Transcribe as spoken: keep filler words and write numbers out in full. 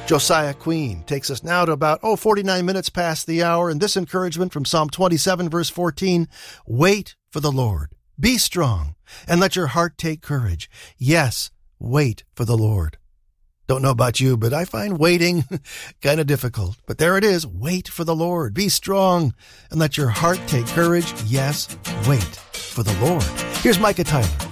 Josiah Queen takes us now to about, oh, forty-nine minutes past the hour, and this encouragement from Psalm twenty-seven, verse fourteen, wait for the Lord. Be strong, and let your heart take courage. Yes, wait for the Lord. Don't know about you, but I find waiting kind of difficult. But there it is. Wait for the Lord. Be strong, and let your heart take courage. Yes, wait for the Lord. Here's Micah Tyler